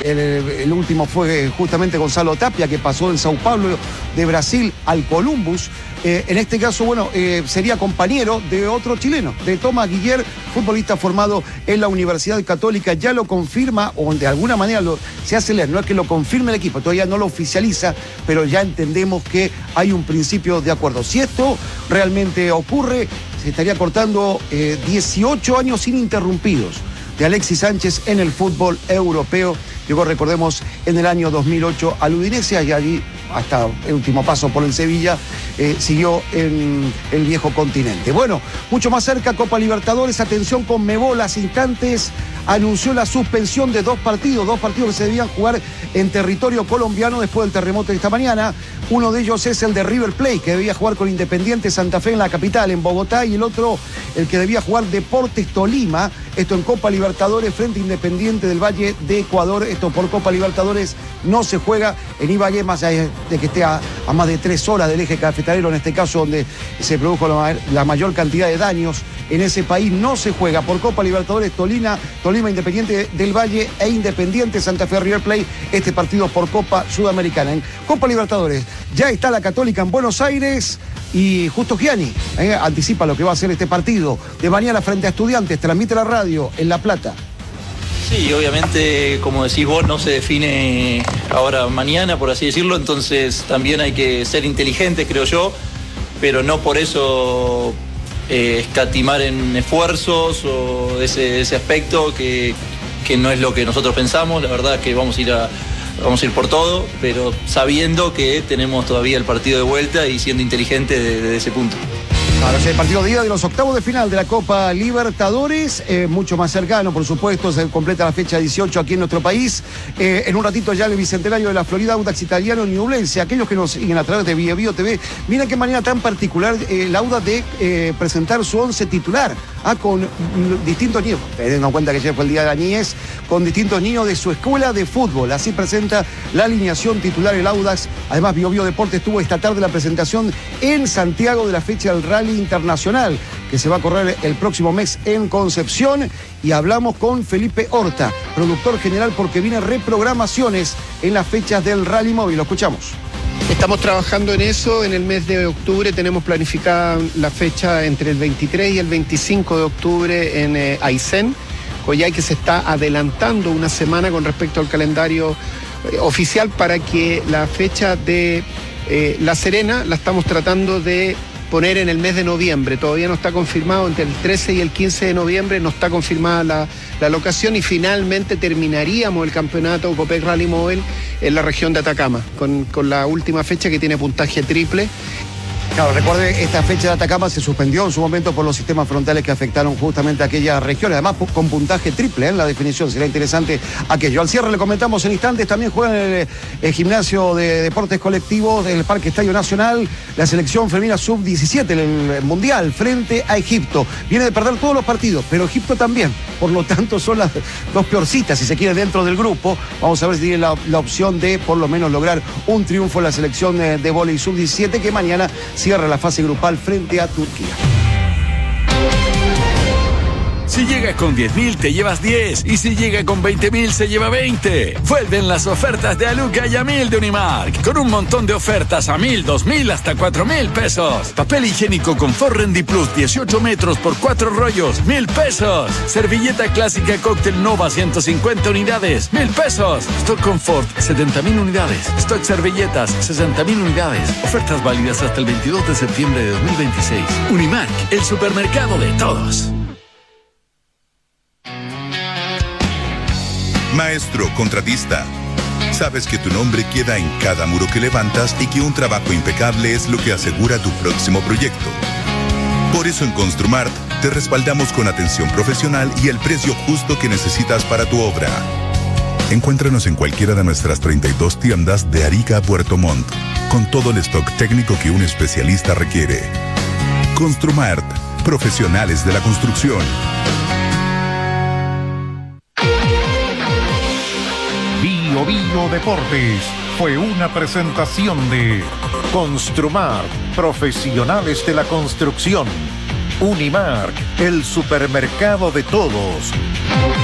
el último fue justamente Gonzalo Tapia, que pasó del Sao Paulo de Brasil al Columbus. En este caso, bueno, sería compañero de otro chileno, de Tomás Guiller, futbolista formado en la Universidad Católica. Ya lo confirma, o de alguna manera se hace leer, no es que lo confirme el equipo, todavía no lo oficializa, pero ya entendemos que hay un principio de acuerdo. Si esto realmente ocurre, se estaría cortando 18 años ininterrumpidos de Alexis Sánchez en el fútbol europeo. Llegó, recordemos, en el año 2008 al Udinese y allí, hasta el último paso por el Sevilla, siguió en el viejo continente. Bueno, mucho más cerca, Copa Libertadores. Atención, Conmebol, hace instantes anunció la suspensión de dos partidos que se debían jugar en territorio colombiano después del terremoto de esta mañana. Uno de ellos es el de River Plate, que debía jugar con Independiente Santa Fe en la capital, en Bogotá, y el otro, el que debía jugar Deportes Tolima, esto en Copa Libertadores frente a Independiente del Valle de Ecuador. Esto por Copa Libertadores no se juega en Ibagué, más allá de que esté a más de 3 horas del eje cafetalero, en este caso donde se produjo la mayor cantidad de daños en ese país. No se juega por Copa Libertadores Tolima Independiente del Valle e Independiente Santa Fe River Plate, este partido por Copa Sudamericana. En Copa Libertadores ya está la Católica en Buenos Aires y Justo Gianni anticipa lo que va a ser este partido de mañana frente a Estudiantes. Transmite la radio en La Plata. Sí, obviamente, como decís vos, no se define ahora mañana, por así decirlo, entonces también hay que ser inteligentes, creo yo, pero no por eso escatimar en esfuerzos o ese aspecto que no es lo que nosotros pensamos. La verdad es que vamos a ir por todo, pero sabiendo que tenemos todavía el partido de vuelta y siendo inteligentes desde ese punto. Ahora sí, el partido de ida de los octavos de final de la Copa Libertadores, mucho más cercano, por supuesto, se completa la fecha 18 aquí en nuestro país. En un ratito ya el Bicentenario de la Florida, Audax Italiano, Ñublense. Aquellos que nos siguen a través de Bio TV, miren qué manera tan particular el Audax de presentar su 11 titular, con distintos niños, teniendo en cuenta que ayer fue el día de la niñez, con distintos niños de su escuela de fútbol. Así presenta la alineación titular el Audax. Además, Bio Deportes tuvo esta tarde la presentación en Santiago de la fecha del Rally Internacional, que se va a correr el próximo mes en Concepción, y hablamos con Felipe Horta, productor general, porque vienen reprogramaciones en las fechas del Rally Móvil. Lo escuchamos. Estamos trabajando en eso. En el mes de octubre tenemos planificada la fecha entre el 23 y el 25 de octubre en Aysén, Coyhai, que se está adelantando una semana con respecto al calendario oficial, para que la fecha de La Serena la estamos tratando de poner en el mes de noviembre. Todavía no está confirmado, entre el 13 y el 15 de noviembre no está confirmada la locación, y finalmente terminaríamos el campeonato Copec Rally Móvil en la región de Atacama, con la última fecha que tiene puntaje triple. Claro, recuerde, esta fecha de Atacama se suspendió en su momento por los sistemas frontales que afectaron justamente a aquellas regiones, además con puntaje triple en la definición. Será interesante aquello. Al cierre le comentamos en instantes, también juega en el gimnasio de deportes colectivos del Parque Estadio Nacional la selección femenina sub-17 en el Mundial frente a Egipto. Viene de perder todos los partidos, pero Egipto también. Por lo tanto, son las dos peorcitas, si se quiere, dentro del grupo. Vamos a ver si tiene la opción de por lo menos lograr un triunfo en la selección de vóley sub-17, que mañana cierra la fase grupal frente a Turquía. Si llega con 10.000 te llevas 10, y si llega con 20.000 se lleva 20. Vuelven las ofertas de Aluca y a 1.000 de Unimark, con un montón de ofertas a 1.000, 2.000 hasta 4.000 pesos. Papel higiénico Confort Rendi Plus 18 metros por 4 rollos, 1.000 pesos. Servilleta clásica Cóctel Nova 150 unidades, 1.000 pesos. Stock Confort 70.000 unidades. Stock servilletas 60.000 unidades. Ofertas válidas hasta el 22 de septiembre de 2026. Unimark, el supermercado de todos. Maestro contratista, sabes que tu nombre queda en cada muro que levantas y que un trabajo impecable es lo que asegura tu próximo proyecto. Por eso en Construmart te respaldamos con atención profesional y el precio justo que necesitas para tu obra. Encuéntranos en cualquiera de nuestras 32 tiendas de Arica a Puerto Montt, con todo el stock técnico que un especialista requiere. Construmart, profesionales de la construcción. Bio Deportes fue una presentación de Construmart, profesionales de la construcción. Unimark, el supermercado de todos.